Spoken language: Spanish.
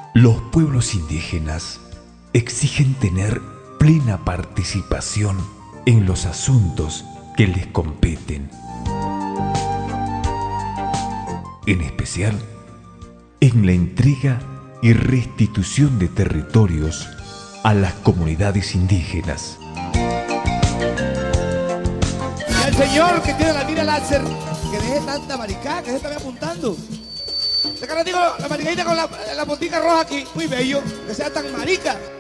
Los pueblos indígenas exigen tener plena participación en los asuntos que les competen, en especial en la entrega y restitución de territorios a las comunidades indígenas. Y al señor que tiene la mira láser, que deje tanta maricada, que se está apuntando. De cara digo, la maricadita con la botica roja aquí, muy bello, que sea tan marica.